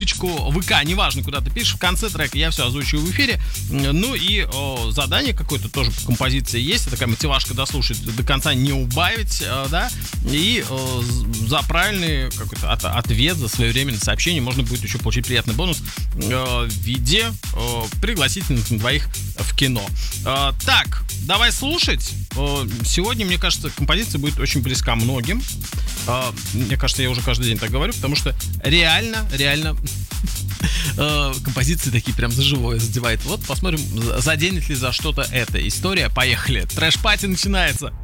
личку ВК, неважно, куда ты пишешь, в конце трека я все озвучиваю в эфире. Ну и задание какое-то тоже по композиции есть, такая мотивашка дослушать до конца, не убавить, да, и за правильный какой-то ответ, за своевременное сообщение можно будет еще получить приятный бонус в виде пригласительных на двоих в кино. Так, давай слушать. Сегодня, мне кажется, композиция будет очень близка многим. Мне кажется, я уже каждый день так говорю, потому что реально композиции такие прям за живое задевает. Вот посмотрим, заденет ли за что-то эта история. Поехали. Трэш-пати начинается.